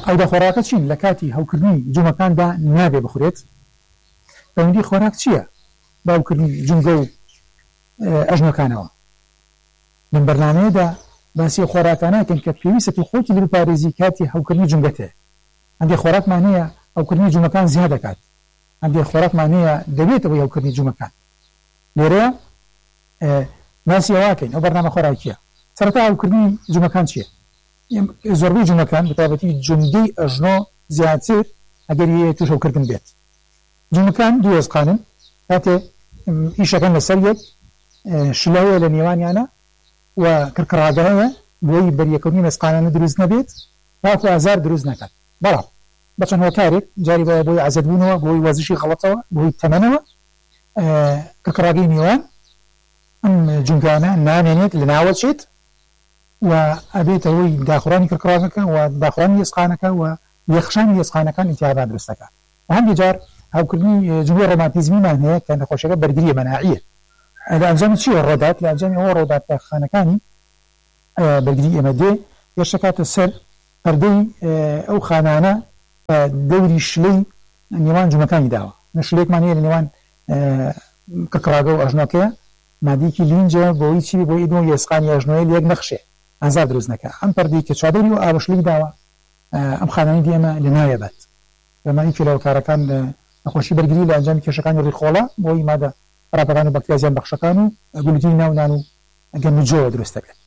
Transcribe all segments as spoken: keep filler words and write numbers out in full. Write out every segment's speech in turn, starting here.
ئەو دەخۆراکە چین لە کاتی هەوکردنی جومەکاندا نابێ بخورێت بەوەندی خۆراک چییە باوکردنی جونگە و ئەژنەکانەوە من بەرنامەیەدا باسی خۆراکانەکەن کە پێویستە خۆتی بپارێزی کاتی هەوکردنی جونگەتێ هەندێک خۆراکمانەیە هەوکردنی جومەکان زیاد دەکات هەندێک خۆراکمانەیە دەبێتەوە هەوکردنی جومەکان لێرەیە باسی ئەوواکەین ئەو بەرنامە خۆراکیە سەرەتا هەوکردنی جومەکان چییە زۆربەی جومەکان بەتابەتی جومگەی ئەژنۆ زیاتر ئەگەر توش هەوکردن بێت جومەکان دوو ئێسقانن کاتێ ئیشەکەن لەسەر یەک شلەوە لە نێوانیانە و کڕکڕاگەهەیە بۆی بەریەکەوتنی مەسقانانە دروست نەبێت تاکو ئازار دروست نەکات بەڵام بەچەند هۆکارێک جاری بایە بۆی عەزەتبوونەوە بۆی وەزشی غەڵەتەوە بۆی تەمەنەوە کڕکڕاگەی نێوان ئەم جونگانە نامێنێت لە ناوەچێت و ئەبێتەوەی داخڕانی کڕکڕاگەکە و داخڕانی ئێسقانەکە و یەخشانی ئێسقانەکان ئیتیابات دروستەکە هەندێک جار هەوکردنی جوڵی ڕۆماتیزمیمان هەیە کە نەخۆشەکە بەرگریە مەناعیە لە ئەنجامی چیوە ڕۆدات لە ئەنجامی ئەوە ڕۆداتخانەکانی بەرگری ئێمە دێ پێشەکاتە سەر پەردەی ئەو خانانە دەوری شلەی نێوان جومەکانی داوە نەشلێکمان هەیە لە نێوان کڕکڕاگە و ئەژنۆکەیە مادیکی لینجە بۆی چی بۆی دۆ ئێسقانی ئەژنۆی لێک نەخشێ ئازار دروست نەکە ئەم پەردەی کە چوادەوری و ئاوەشلەی داوە ئەم خانانی دێمە لە ناوێبێت ئەمانی کێلەوەکارەکان نەخۆشی بەرگری لە ئەنجامی کێشەکانی ڕیخۆڵە بۆی مادە خراپەکان و بەکتریا زیان بەخشەکان و گلوتینی ناونان و گەنجۆوە دروستە بێت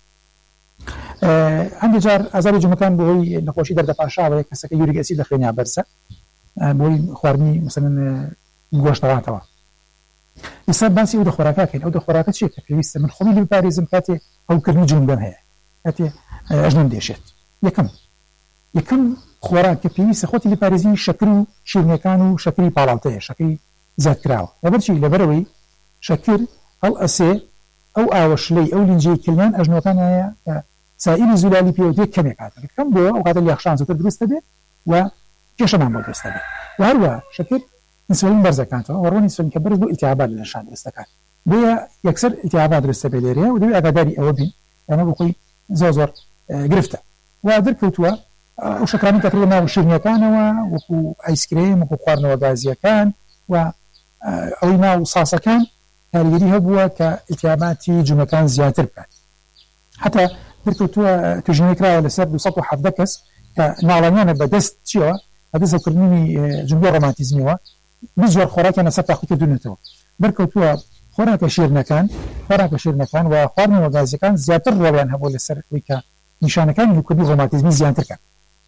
هەندێک جار ئازاری جومەکان بۆی نەخۆشی دەردەپاشاوە کەسەکە یوریک ئەسید دەخوێنیا بەرزە بۆی خواردنی مثلەن گۆشتەواتەوە ئێستا باسی ئەو دەخۆراکەکەین ئەو دەخۆراکە چیە کە پێویستە من خۆمی لێ بپارێزم کاتێ هەوکردنی جومگەم هەیە کاتێ ئەژنۆم دێشێت یەکەم یەکەم خۆراک کە پێویستە خۆتی لێپارێزی شەکر و شیرینەکان و شەکری پاڵاوتەیە شەکری زیادکراوە لەبەرچی لەبەرەوەی شەکر هەڵ ئەسێ ئەو ئاوەشلەی ئەو لینجەی کلمیان ئەژنۆکان هەیە کە سائیلی زولالی پێوتێت کەمێک هاتە کەم بۆ ئەو کاتە یەخشان زۆرتر دروستە بێت و کێشەمان بۆ دروستە بێت و هەروە شەکر ئینسولین بەرزەکانەوە ئەوڕۆنی ئینسولین کە بەرز بۆ ئیلتیهابات لە نشان دروستەکات بۆیە یەکسەر ئیلتیهابات دروستە بێت لێرەیە و دەبێت ئاگاداری ئەوە بین ئەمە بۆ خۆی زۆر زۆر گرفتە و دەرکەوتووە ئەو شەکرانی کە ناو شیرینەکانەوە وەکو ئایسکرێم وەکو خواردنەوە گازیەکان و ئەوەی ناو ساسەکان کاریگەری هەبووە کە ئیلتیهاباتی جومەکان زیاتر بکات حتا دەرکەوتووە توێژینەی کراوە لەسەر دووسەد و حەڤدە کەس کە ناڵانیانە بەدەست چیەوە بەدەست هەوکردنی جونگەی ڕۆماتیزمیەوە بزۆر خۆراکیانە سەر تاقیکە دوونێتەوە دەرکەوتووە خۆراکە شیرنەکان خۆراکە شیرنەکان و خواردنەوە گازیەکان زیاتر ڕۆڵیان هەبوو لەسەر ئەوەی کە نیشانەکانی هەوکردنی ڕۆماتیزمی زیاتر کەن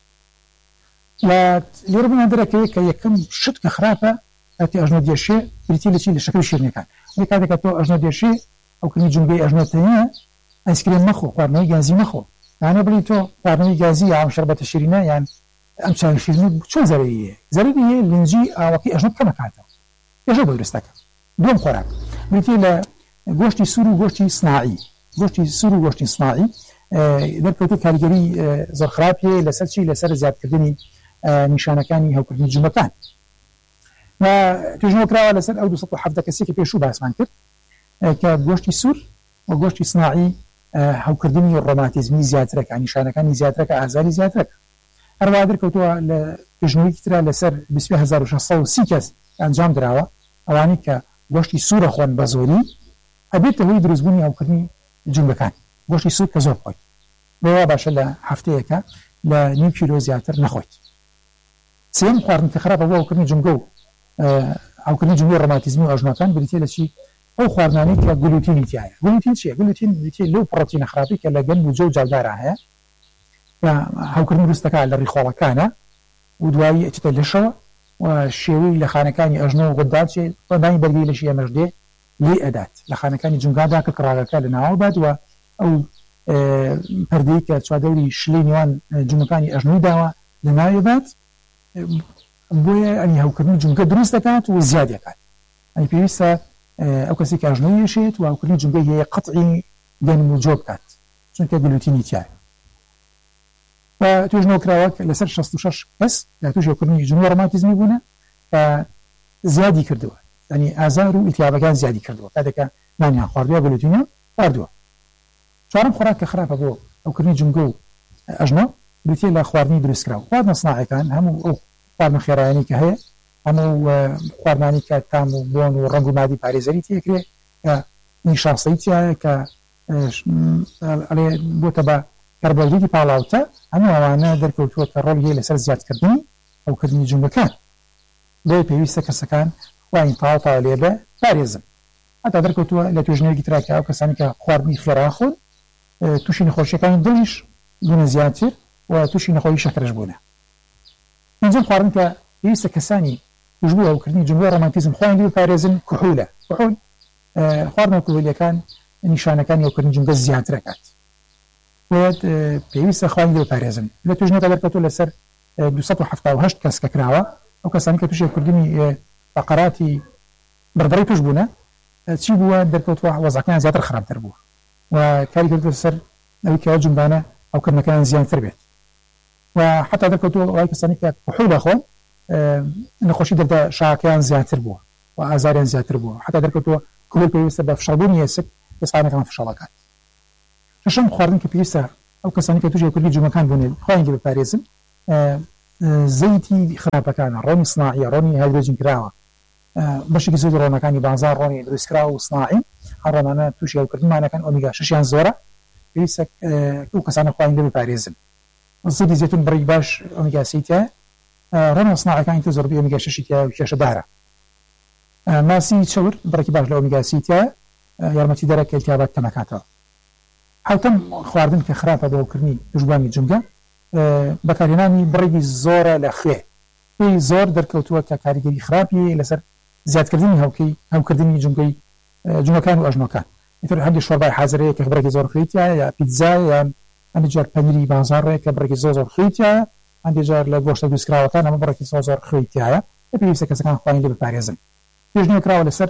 و لێرە بمان دەرەکەوێت کە یەکەم شت کە خراپە کاتی ئەژنۆ دێشێ بریتی لە چی لە شەکر شیرنەکان وەی کاتێک تۆ ئەژنۆ دێشێ ئەوکردنی جونگەی ئەژنۆتەیە ئایسکرێم مەخۆ خواردنەوەی گازی مەخۆ یانە بڵی تۆ خواردنەوەی گازی یا ئەم شەربەتە شیرینە یان ئەم چای شیرینە چۆن زەرەریە زەرەریە لینجی ئاوەکەی ئەژنۆ بکەمەکاتەوە پێشە بۆ دروستەکە دووەم خۆراک بریتی لە گۆشتی سوور و گۆشتی سناعی گۆشتی سوور و گۆشتی سناعی دەرکەوتێ کاریگەری زۆر خراپێ لەسەر چی لەسەر زیادکردنی نیشانەکانی هەوکردنی جومەکان و توێژنەوە کراوە لەسەر ئەو دووسەد و حەڤدە کەسێکی کە پێشوو باسمان کرد کە گۆشتی سوور و گۆشتی سناعی هەوکردنی ڕۆماتیزمی زیاترەکە نیشانەکانی زیاترەکە ئازاری زیاترەکە هەروە دەرکەوتووە لە توێژنەوەیەکی ترا لەسەر بیست و پێنج هەزار و شەش سەد و سی کەس ئەنجام درراوە ئەوانەی کە گۆشتی سوورە خۆن بە زۆری ئەبێتە هۆی دروستبوونی هەوکردنی جومگەکان گۆشتی سوور کە زۆر خۆیت بۆ باشە لە هەفتەیەکە لە نیم کیلۆ زیاتر نەخۆیت سێم خواردن کە خراپە بۆ هەوکردنی جونگە و هەوکردنی جونگەی ڕۆماتیزمی و ئەژنۆکان بریتێ لە چی ئەو خواردنانەی کە گلوتینی تایە گلوتین چییە گلوتین بریتێ لەو پڕۆتینە خراپی کە لە گەنم و جۆ و جاودارە هەیە و هەوکردنی دروستەکە لە ڕیخۆڵەکانە و دوایی ئەچێتە لەشەوە و شێوەی لە خانەکانی ئەژنۆ و غدار چێ دانی بەرگی لەشی ئەمەژدێ لێ ئەدات لە خانەکانی جونگادا کە کڕاگەکە لە ناوە بات و ئەو پەردەی کە چوادەوری شلەی نێوان جومەکانی ئەژنۆی داوە لە ناوێ بات بۆیە ئەنی هەوکردنی جونگە دروست دەکات و زیاد دەکات ئەنی پێویستە ئەو کەسی کە ئەژنۆی یێشێت و هەوکردنی جونگەی هەیە قەتعی گەنم و جۆ بکات چونکە گلوتینی تایە و توێژنەوە کراوە لەسەر شەست و شەش کەس لە توێژ هەوکردنی جونگەی ڕۆماتیزمی بوونە زیادی کردووە ینی ئازار و ئیلتیهابەکان زیادی کردووە کاتێکە نانیان خواردووە گلوتینیان خواردووە چوارم خۆراک کە خراپە بۆ ئەوکردنی جونگە و ئەژنۆ بریتیە لە خواردنی دروستکراوە. خواردنە سناعەکان هەموو ئەو خواردنە خێراییانی کە هەیە هەموو خواردنانی کە تام و بۆن و ڕەنگ و مادی پارێزەری تێکرێ کە نیشاسەی تایە کە ئەڵێ بۆتە بە کەربۆهیدرێتی پاڵاوتە، هەموو ئەوانە دەرکەوتووە کە ڕۆڵی لەسەر زیادکردنی ئەوکردنی جونگەکان. بۆیە پێویستە کەسەکان خواین تاو تاو لێ بە پارێزن. هەتا دەرکەوتووە لە توێژنەیەکی تراکە ئەو کەسانی کە خواردنی خێرا خۆن تووشی نەخۆشیەکانی دڵیش بوونە زیاتر و تووشی نەخۆی شەکرەش بوونە. پێنجەم خواردن کە پێویستە کەسانی توشبوو ئەوکردنی جونگە ڕۆمانتیزم خۆیان لێ بپارێزن کوحولە. کوحول خواردنە کوحولیەکان نیشانەکانی ئەوکردنی جونگە زیاتر دەکات. پێویستە خواین لێ بپارێزن. لە توێژنەکە دەرکەوتووە لەسەر دووسەد و هەفتاد و هەشت کەس کە کراوە ئەو کەسانی کە تووشی ئەوکردنی فەقەراتی بەردەڕی توش بوونە چی بووە دەرکەوتووە وەزعەکان زیاتر خراپتر بووە و کاری کردووە سەر ئەوەی کە جونگانە ئەوکردنەکان زیانتر بێت و حتا دەرکەوتووە ئەوەی کەسانی کە کوحول دەخۆن نەخۆشی دەردە شاکیان زیاتر بووە و ئازاریان زیاتر بووە. حتا دەرکەوتووە کوحول پێویستە بە فشەڵبوونی هێسک ئێسانەکان فشەڵەکان. شەشەم خواردن کە پێویستە ئەو کەسانی کە تووشی ئەوکردنی جونگەکان بوونێ خۆیان لێ بپارێزن زەیتی خراپەکانە، ڕۆنی سناعیە، ڕۆنی هایدرۆجین کراوە، بەشێکی زۆر ڕۆنەکانی بازار ڕۆنی دروستکراوە و سناعی هەر ڕۆنانە تووشی ئەوکردنمانەکان ئۆمیگا شەشیان زۆرە، پێویستە ئەو کەسانە خۆیان لێ بپارێزن. زەیتی زەیتون بڕی باش ئۆمیگا سێ تایە، ڕۆنە سناعەکانی تر زۆربەی ئۆمیگا شەشی تایە و کێشەدارە. ماسی چەور بڕێکی باش لە ئۆمیگا سێ تایە، یارمەتی دەرە کە ئیلتیابات کەمەکاتەوە. حوتەم خواردن کە خراپە بۆ ئەوکردنی توشبوانی جونگە بەکارهێنانی بڕێکی زۆرە لە خوێ. خوێی زۆر دەرکەوتووە کە کاریگەری خراپی لەسەر زیادکردنی هەوکەی هەوکردنی جونگەی جونگەکان و ئەژنۆکان. ئیتر هەندێک شۆربای حازرەیە کە بڕێکی زۆر خوێتیایە یا پیتزا یان هەندێک جار پەنیری بازاڕەیە کە بڕێکی زۆر زۆر خوێتیایە، هەندێک جار لە گۆشتە دروستکراوەکان ئەمە بڕێکی زۆر زۆر خوێتیایە. پێویستە کەسەکان خۆیان لێ بپارێزن. پێشنیار کراوە لەسەر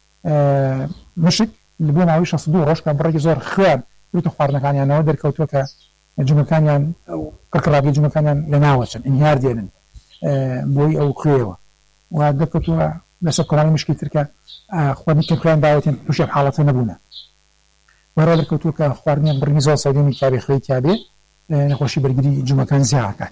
مشک لە بۆ ماوەی شەست و دوو ڕۆژ کە بڕێکی زۆر خوێن بریتە خواردنەکانیانەوە دەرکەوتووە کە جونگەکانیان قڕقڕابی جونگەکانیان لە ناوەچن ئینهیار دێنن بۆی ئەو خوێەوە و دەکەوتووە لەسەر کۆمەڵی مشکی ترکە خواردنی کەمکیان داوەتێن تووشی حاڵەتە نەبوونە. وەرە دەرکەوتووە کە خواردنیان بڕنی زۆر سەودێمی کابێ خوێتیا بێ نەخۆشی بەرگری جونگەکان زیادەکات.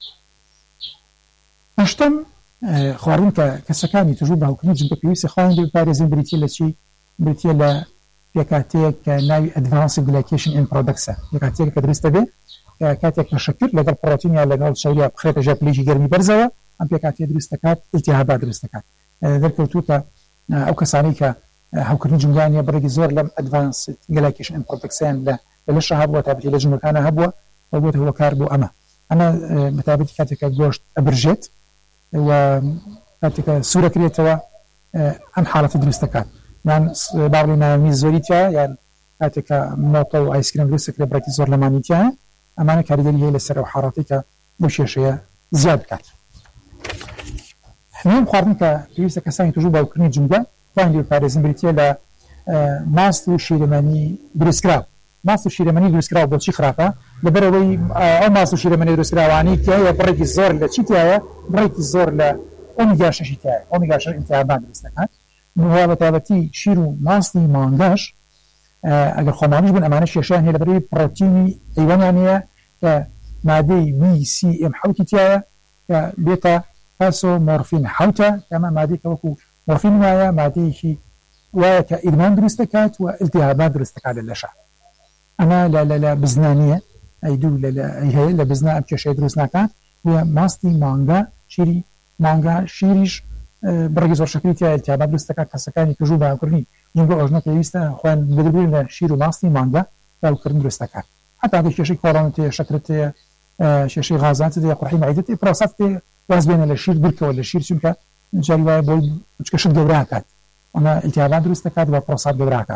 هەشتەم خواردن کە کەسەکانی توشبوو بە هەوکردنی جونگە پێویستە خۆیان لێ بپارێزن بریتیە لە چی؟ بریتیە لە پێکاتەیەک کە ناوی ئەدڤانسد گلایکێشن ئەند پرۆدەکسە، پێکاتەیەک کە دروست دەبێت کاتێک کە شەکر لەگەڵ پڕۆتین یا لەگەڵ شەولیا بخرێتە ژێر پلەیەکی گەرمی بەرزەوە ئەم پێکاتەیە دروست دەکات ئیلتیهابات دروست دەکات. دەرکەوتووە کە ئەو کەسانەی کە هەوکردنی جونگانیە بڕێکی زۆر لەم ئەدڤانسد گلایکێشن ئەند پرۆدەکسیان لە لەشە هەبووە تابەتی لە جونگەکانە هەبووە و بۆتە هۆکار بۆ ئەمە. ئەمە بەتابەتی کاتێک کە گۆشت ئەبرژێت و کاتێک کە سوورەکرێتەوە ئەم حاڵەتە دروست دەکات، یان باڵی ناوی زۆریتە یان کاتێک کە مۆتە و ئایسکرێم دروست دەکرێت بڕێکی زۆر لەمانیتە، ئەمانە کاریگەری هەیە لەسەر ئەو حاڵەتی کە بۆ شێشەیە زیاد بکات. نوێم خواردن کە پێویستە کەسانی توشبوو بە ئەوکردنی جونگە خۆیان لێ بپارێزن بریتیە لە ماست و شیرەمەنی دروستکراو. ماست و شیرەمەنی دروستکراو بۆچی خراپە؟ لەبەرەوەی ئەو ماست و شیرەمەنی دروستکراوانی کە هەیە بڕێکی زۆر لە چی تایە؟ بڕێکی زۆر لە ئۆمیگا شەشی تایە. ئۆمیگا شەش ئیلتیهابات دروست دەکات. و بەتابەتی شیر و ماستی مانگاش ئەگەر خۆمانیش بوون ئەمانە کێشەیان هەیە لەبەرەوەی پڕۆتینی ئەیوانیان هەیە کە مادەی بی سی ئێم حەوتی تایە کە بێتە پاسۆ مۆرفین حەوتە، ئەمە مادەی کە وەکو مۆرفین وایە مادەیەکی وایە کە ئیدمان دروست دەکات و ئیلتیهابات دروست دەکات لە لەشە. ئەمە لە بزنانیە ئەیدوو هەیە لە بزنا ئەم کێشەیە دروست ناکات و ماستی مانگا شیری مانگا شیریش بڕێکی زۆر شەکریتە ئیلتیهابات دروست دەکات. کەسەکانی توشبوو بە ئەوکردنی جونگە ئۆژنە پێویستە خۆیان بگرن لە شیر و ماستی مانگا بە ئەوکردن دروست دەکات. حتا ئەگەر کێشەی کۆڕۆنت هەیە، شەکرت هەیە، کێشەی غازات هەیە، قورحی مەعیدەت هەیە، پرۆسات هەیە، واز بێنە لە شیر بکەوە لە شیر چونکە جاری وایە بۆی چکەشت گەوراکات، ئەمە ئیلتیهابات دروست دەکات و پرۆسات گەوراکات.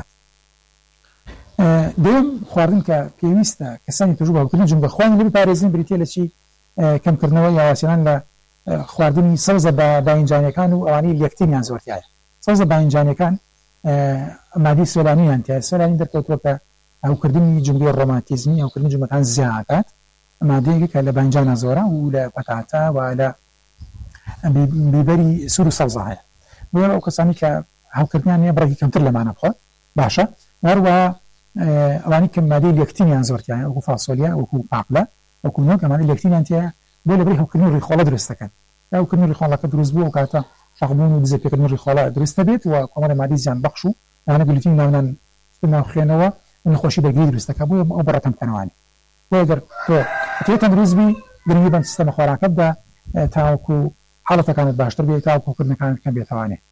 دوێم خواردن کە پێویستە کەسانی توشبوو بە ئەوکردنی جونگە خۆیان لێ بپارێزن بریتیە لە چی؟ کەمکردنەوەی یاواسیان لە خواردنی سەوزە بە باینجانیەکان و ئەوانەی لێکتینیان زۆرتایە. سەوزە باینجانیەکان مادی سۆلانیان تایە. سۆلانی دەرکەوتووە کە ئەوکردنی جونگەی ڕۆماتیزمی ئەوکردنی جونگەکان زیادەکات، مادەیەکە کە لە باینجانە زۆرە و لە پەتاتە و لە بیبەری سوور و سەوزە هەیە. بۆیە ئەو کەسانی کە هەوکردنیان هەیە بڕێکی کەمتر لەمانە بخۆن باشە. هەروەها ئەوانی کە مادەی لێکتینیان زۆرتایە وەکو فاسۆلیا وەکو پاقلە حکومت ئەمانە لەکتینیان تێیە بۆ لەبەری هەڵکردنی ڕێخۆڵە دروست دەکەن هەڵکردنی ڕێخۆڵەکە دروست بووە و کاتە شەقبوون و دزەپێکردنی ڕێخۆڵە دروست دەبێت و کۆمەڵە مادی زیان بەخش و ئەوانە گلوتین ناونان ناوخێنەوە نەخۆشی بەگری دروست دەکات بۆ ئەو بەڕەتەم کەنەوەی بۆ ئەگەر تۆ تێ تەندروست بی گرنگی بەم سیستەمە خۆراکەتدا تاوەکو حاڵەتەکانت باشتر بێت تاوەکوکردنەکانت کەم بێتوانێت